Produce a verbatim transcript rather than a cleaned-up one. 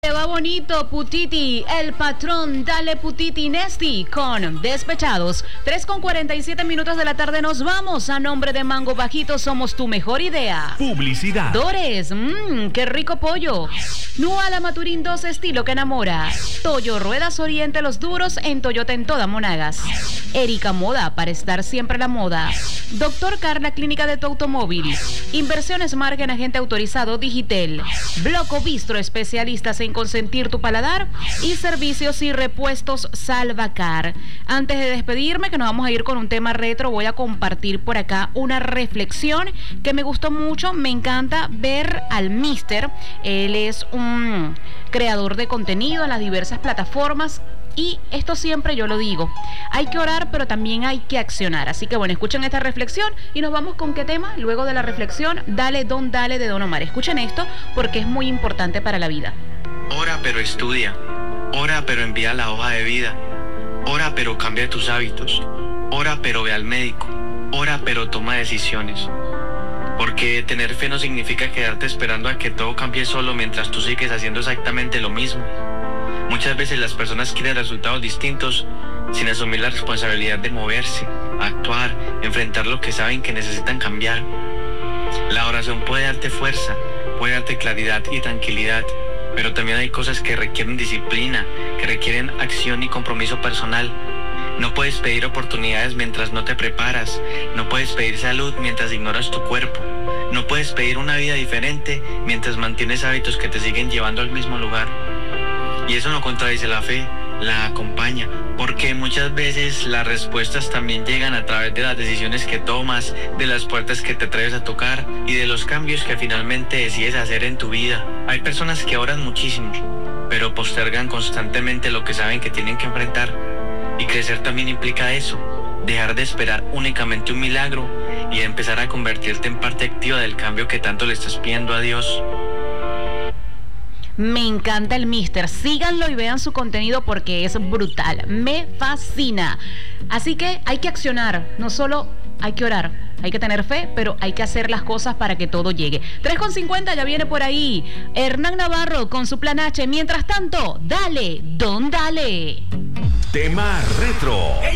Te va bonito, Putiti, el patrón, dale Putiti Nesti con Despechados. tres con cuarenta y siete minutos de la tarde nos vamos. A nombre de Mango Bajito somos tu mejor idea. Publicidad. Dores, mmm, qué rico pollo. Nuala Maturín dos, estilo que enamora. Toyo Ruedas Oriente, los duros en Toyota en toda Monagas. Erika Moda, para estar siempre a la moda. Doctor Carla, clínica de tu automóvil. Inversiones Margen, agente autorizado Digitel. Bloco Bistro, especialistas en consentir tu paladar. Y servicios y repuestos Salvacar. Antes de despedirme, que nos vamos a ir con un tema retro, voy a compartir por acá una reflexión que me gustó mucho. Me encanta ver al Mister. Él es un creador de contenido en las diversas plataformas. Y esto siempre yo lo digo, hay que orar pero también hay que accionar. Así que bueno, escuchen esta reflexión y nos vamos con qué tema. Luego de la reflexión, Dale Don Dale de Don Omar. Escuchen esto porque es muy importante para la vida. Ora pero estudia, ora pero envía la hoja de vida, ora pero cambia tus hábitos, ora pero ve al médico, ora pero toma decisiones. Porque tener fe no significa quedarte esperando a que todo cambie solo mientras tú sigues haciendo exactamente lo mismo. Muchas veces las personas quieren resultados distintos sin asumir la responsabilidad de moverse, actuar, enfrentar lo que saben que necesitan cambiar. La oración puede darte fuerza, puede darte claridad y tranquilidad, pero también hay cosas que requieren disciplina, que requieren acción y compromiso personal. No puedes pedir oportunidades mientras no te preparas, no puedes pedir salud mientras ignoras tu cuerpo, no puedes pedir una vida diferente mientras mantienes hábitos que te siguen llevando al mismo lugar. Y eso no contradice la fe, la acompaña, porque muchas veces las respuestas también llegan a través de las decisiones que tomas, de las puertas que te atreves a tocar y de los cambios que finalmente decides hacer en tu vida. Hay personas que oran muchísimo, pero postergan constantemente lo que saben que tienen que enfrentar. Y crecer también implica eso, dejar de esperar únicamente un milagro y empezar a convertirte en parte activa del cambio que tanto le estás pidiendo a Dios. Me encanta el Mister, síganlo y vean su contenido porque es brutal, me fascina. Así que hay que accionar, no solo hay que orar, hay que tener fe, pero hay que hacer las cosas para que todo llegue. tres con cincuenta, ya viene por ahí Hernán Navarro con su plan H. Mientras tanto, dale, don dale. Tema retro.